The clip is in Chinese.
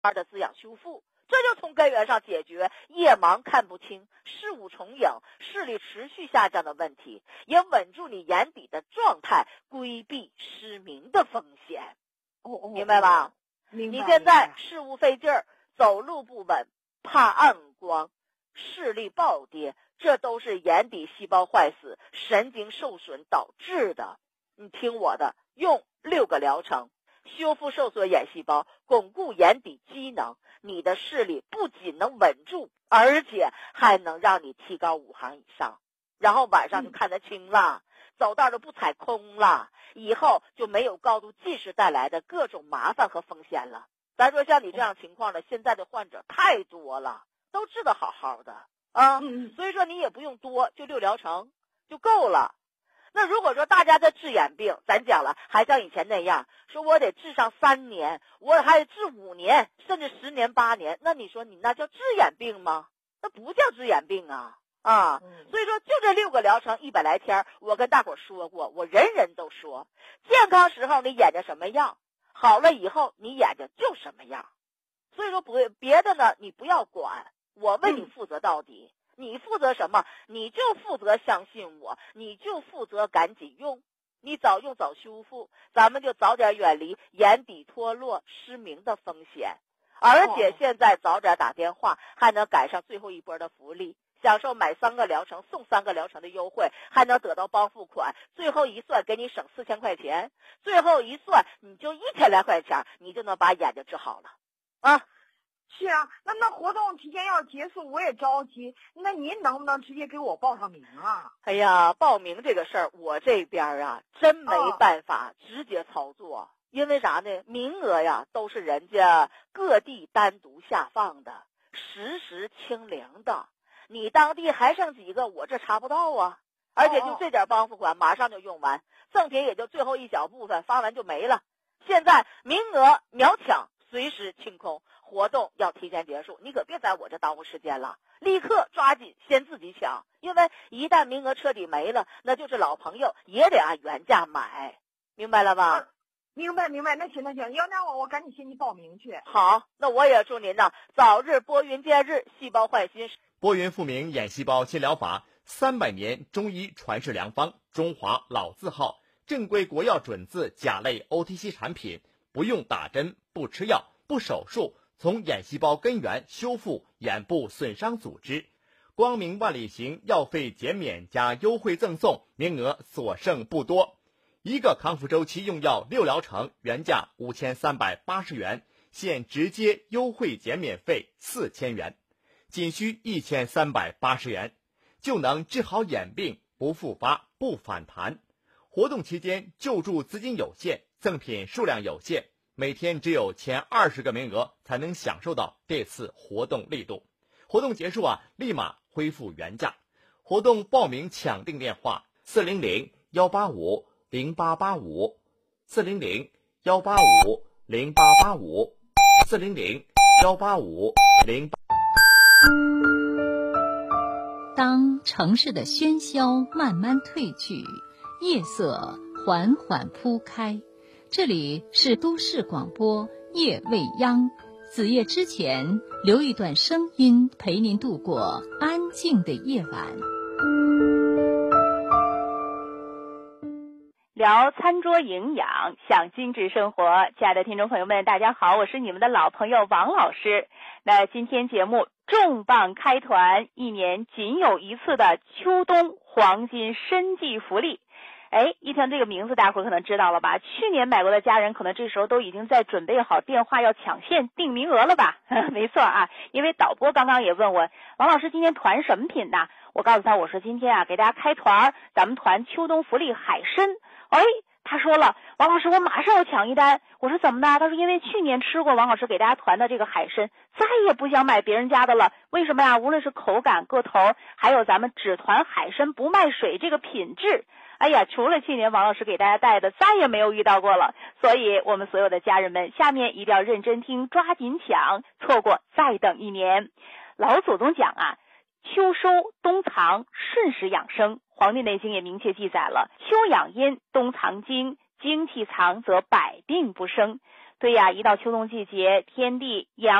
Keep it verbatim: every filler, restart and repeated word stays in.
的滋养修复，这就从根源上解决夜盲看不清、视物重影、视力持续下降的问题，也稳住你眼底的状态，规避失明的风险。 哦哦， 明白吧？ 明白。 你现在事物费劲儿，走路不稳，怕暗光，视力暴跌，这都是眼底细胞坏死、神经受损导致的。你听我的，用六个疗程修复受损眼细胞，巩固眼底机能，你的视力不仅能稳住，而且还能让你提高五行以上，然后晚上就看得清了，嗯、走道都不踩空了，以后就没有高度近视带来的各种麻烦和风险了。咱说像你这样情况的，现在的患者太多了，都治得好好的啊， 嗯、 所以说你也不用多，就六疗程就够了。那如果说大家在治眼病，咱讲了，还像以前那样，说我得治上三年，我还得治五年，甚至十年八年，那你说你那叫治眼病吗？那不叫治眼病啊啊！所以说就这六个疗程一百来天，我跟大伙说过，我人人都说，健康时候你眼睛什么样，好了以后你眼睛就什么样。所以说不别的呢，你不要管，我为你负责到底。嗯，你负责什么？你就负责相信我，你就负责赶紧用，你早用早修复，咱们就早点远离眼底脱落、失明的风险。而且现在早点打电话，还能赶上最后一波的福利，享受买三个疗程送三个疗程的优惠，还能得到帮付款，最后一算给你省四千块钱，最后一算你就一千来块钱，你就能把眼睛治好了啊。 是啊，那那活动提前要结束，我也着急。那您能不能直接给我报上名啊？ 哎呀，报名这个事儿，我这边啊真没办法直接操作，哦、因为啥呢？名额呀都是人家各地单独下放的，实时清零的。你当地还剩几个，我这查不到啊。而且就这点帮付款，马上就用完，赠品也就最后一小部分，发完就没了。现在名额秒抢，随时清空。活动要提前结束，你可别在我这耽误时间了，立刻抓紧先自己抢，因为一旦名额彻底没了，那就是老朋友也得按原价买，明白了吧？ 啊、明白明白，那行那行，要那我我赶紧先去报名去。 好，那我也祝您呢早日拨云见日，细胞焕新。 拨云复明眼细胞新疗法，三百年中医传世良方，中华老字号，正规国药准字甲类 O T C 产品，不用打针，不吃药，不手术。从眼细胞根源修复眼部损伤组织，光明万里行药费减免加优惠赠送，名额所剩不多。一个康复周期用药六疗程，原价五千三百八十元，现直接优惠减免费四千元，仅需一千三百八十元，就能治好眼病，不复发不反弹。活动期间救助资金有限，赠品数量有限。每天只有前二十个名额才能享受到这次活动力度，活动结束啊，立马恢复原价。活动报名抢订电话：四零零幺八五零八八五，四零零幺八五零八八五，四零零幺八五零八。 当城市的喧嚣慢慢褪去，夜色缓缓铺开。这里是都市广播夜未央，子夜之前留一段声音陪您度过安静的夜晚。 聊餐桌营养，享精致生活。亲爱的听众朋友们，大家好，我是你们的老朋友王老师。那今天节目重磅开团，一年仅有一次的秋冬黄金参季福利。哎，一听这个名字，大伙可能知道了吧？去年买过的家人可能这时候都已经在准备好电话要抢线订名额了吧？没错啊，因为导播刚刚也问我，王老师今天团什么品呢？我告诉他，我说今天啊给大家开团，咱们团秋冬福利海参。哎，他说了，王老师我马上要抢一单。我说怎么的？他说因为去年吃过王老师给大家团的这个海参，再也不想买别人家的了。为什么呀？无论是口感、个头，还有咱们只团海参不卖水这个品质。哎呀，除了去年王老师给大家带的，再也没有遇到过了。所以我们所有的家人们，下面一定要认真听，抓紧抢，错过再等一年。老祖宗讲啊，秋收冬藏，顺时养生。黄帝内经也明确记载了，秋养阴，冬藏精，精气藏则百病不生。 对呀，一到秋冬季节，天地阳